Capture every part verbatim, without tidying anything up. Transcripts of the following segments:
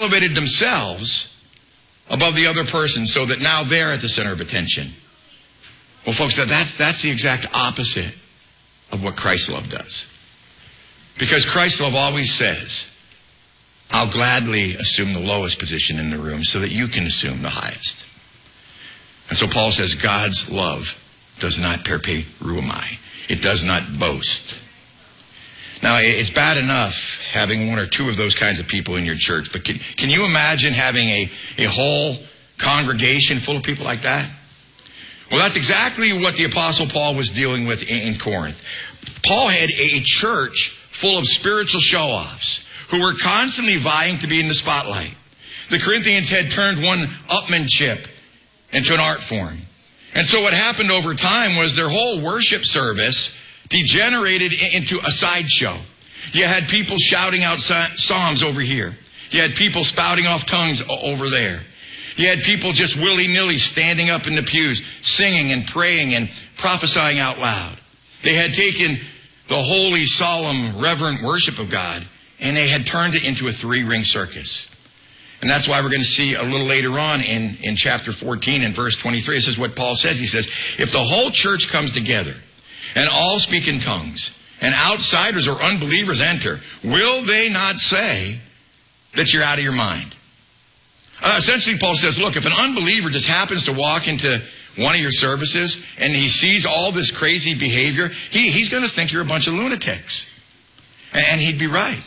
elevated themselves above the other person so that now they're at the center of attention. Well, folks, that, that's, that's the exact opposite of what Christ's love does. Because Christ's love always says, I'll gladly assume the lowest position in the room so that you can assume the highest. And so Paul says, God's love does not perperuamai. It does not boast. Now, it's bad enough having one or two of those kinds of people in your church, but can, can you imagine having a, a whole congregation full of people like that? Well, that's exactly what the Apostle Paul was dealing with in, in Corinth. Paul had a church full of spiritual show-offs who were constantly vying to be in the spotlight. The Corinthians had turned one upmanship into an art form. And so what happened over time was their whole worship service degenerated into a sideshow. You had people shouting out psalms over here. You had people spouting off tongues over there. You had people just willy-nilly standing up in the pews, singing and praying and prophesying out loud. They had taken the holy, solemn, reverent worship of God, and they had turned it into a three-ring circus. And that's why we're going to see a little later on in, in chapter fourteen and verse twenty-three. This is what Paul says. He says, if the whole church comes together and all speak in tongues, and outsiders or unbelievers enter, will they not say that you're out of your mind? Uh, essentially, Paul says, look, if an unbeliever just happens to walk into one of your services and he sees all this crazy behavior, he, he's going to think you're a bunch of lunatics. And, and he'd be right.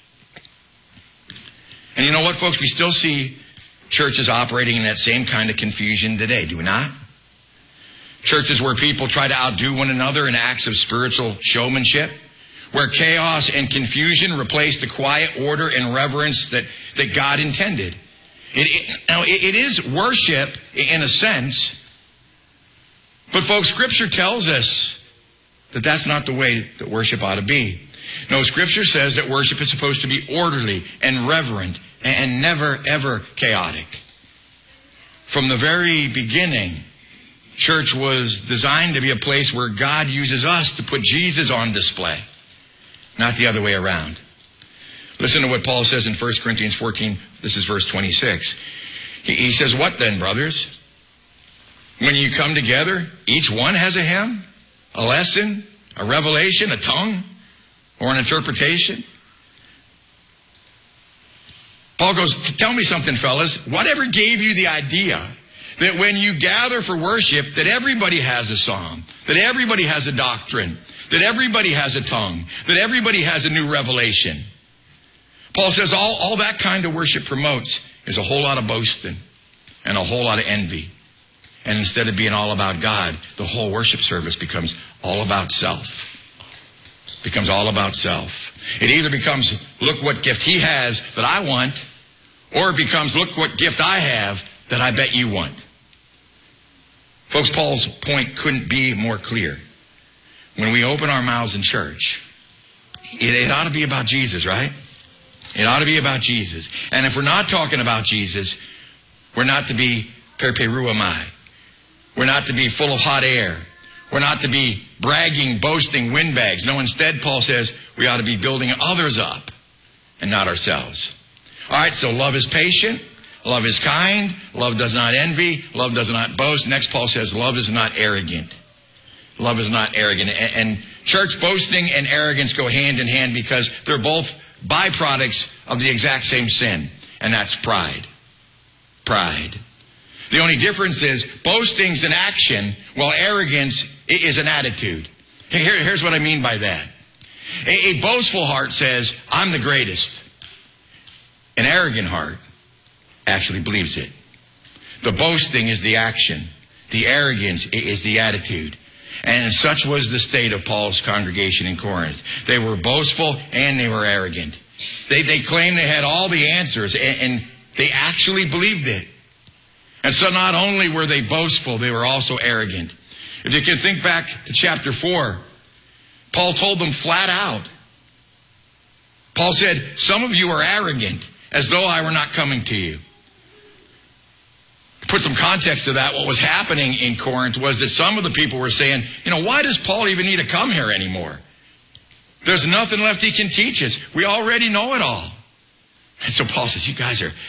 And you know what, folks? We still see churches operating in that same kind of confusion today, do we not? Churches where people try to outdo one another in acts of spiritual showmanship, where chaos and confusion replace the quiet order and reverence that, that God intended. It, it, now, it, it is worship in a sense, but folks, Scripture tells us that that's not the way that worship ought to be. No, Scripture says that worship is supposed to be orderly and reverent and never, ever chaotic. From the very beginning, church was designed to be a place where God uses us to put Jesus on display, not the other way around. Listen to what Paul says in First Corinthians fourteen. This is verse twenty-six. He, he says, what then, brothers? When you come together, each one has a hymn, a lesson, a revelation, a tongue, or an interpretation. Paul goes, tell me something, fellas. Whatever gave you the idea that when you gather for worship, that everybody has a psalm, that everybody has a doctrine, that everybody has a tongue, that everybody has a new revelation? Paul says all, all that kind of worship promotes is a whole lot of boasting and a whole lot of envy. And instead of being all about God, the whole worship service becomes all about self. Becomes all about self. It either becomes, look what gift he has that I want, or it becomes, look what gift I have that I bet you want. Folks, Paul's point couldn't be more clear. When we open our mouths in church, it, it ought to be about Jesus, right? It ought to be about Jesus. And if we're not talking about Jesus, we're not to be perperuamai. We're not to be full of hot air. We're not to be bragging, boasting windbags. No, instead, Paul says, we ought to be building others up and not ourselves. All right, so love is patient. Love is kind. Love does not envy. Love does not boast. Next, Paul says, love is not arrogant. Love is not arrogant. And, and church boasting and arrogance go hand in hand because they're both byproducts of the exact same sin, and that's pride. Pride. The only difference is boasting's an action, while arrogance is an attitude. Here, here's what I mean by that. A, a boastful heart says, I'm the greatest. An arrogant heart actually believes it. The boasting is the action. The arrogance is the attitude. And such was the state of Paul's congregation in Corinth. They were boastful and they were arrogant. They, they claimed they had all the answers, and, and they actually believed it. And so not only were they boastful, they were also arrogant. If you can think back to chapter four, Paul told them flat out. Paul said, some of you are arrogant, as though I were not coming to you. To put some context to that, what was happening in Corinth was that some of the people were saying, you know, why does Paul even need to come here anymore? There's nothing left he can teach us. We already know it all. And so Paul says, you guys are,